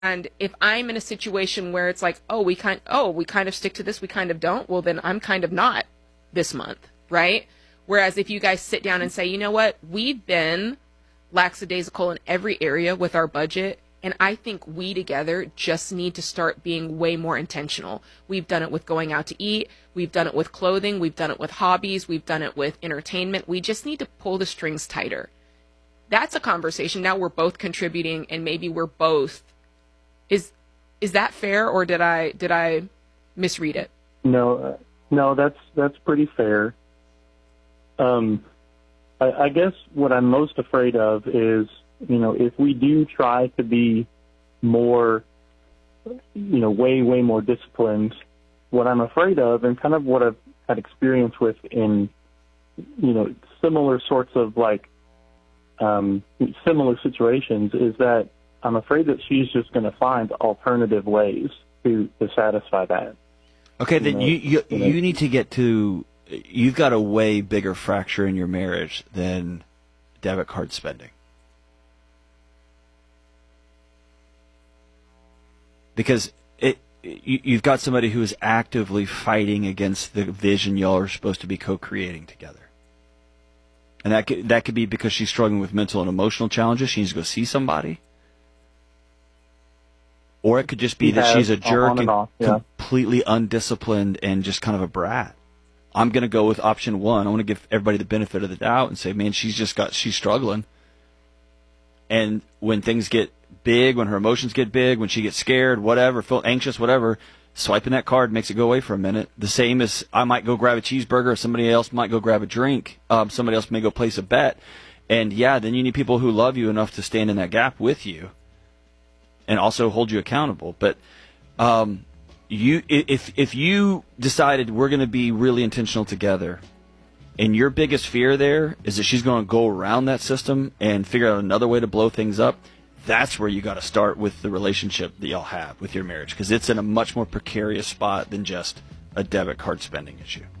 And if I'm in a situation where it's like, we kind of stick to this, we kind of don't, well, then I'm kind of not this month, right? Whereas if you guys sit down and say, you know what, we've been lackadaisical in every area with our budget, and I think we together just need to start being way more intentional. We've done it with going out to eat. We've done it with clothing. We've done it with hobbies. We've done it with entertainment. We just need to pull the strings tighter. That's a conversation. Now we're both contributing, and maybe we're both. Is that fair, or did I misread it? No, that's pretty fair. I guess what I'm most afraid of is, if we do try to be more, way more disciplined, what I'm afraid of, and kind of what I've had experience with in, similar sorts of similar situations, is that I'm afraid that she's just going to find alternative ways to satisfy that. Okay, then you need to get to, you've got a way bigger fracture in your marriage than debit card spending. Because you've got somebody who is actively fighting against the vision y'all are supposed to be co-creating together. And that could be because she's struggling with mental and emotional challenges. She needs to go see somebody. Or it could just be that she's a jerk and completely undisciplined and just kind of a brat. I'm going to go with option one. I want to give everybody the benefit of the doubt and say, man, she's struggling. And when things get big, when her emotions get big, when she gets scared, whatever, feel anxious, whatever, swiping that card makes it go away for a minute. The same as I might go grab a cheeseburger, or somebody else might go grab a drink. Somebody else may go place a bet. And then you need people who love you enough to stand in that gap with you and also hold you accountable. But if you decided we're going to be really intentional together, and your biggest fear there is that she's going to go around that system and figure out another way to blow things up, that's where you got to start with the relationship that y'all have with your marriage, because it's in a much more precarious spot than just a debit card spending issue.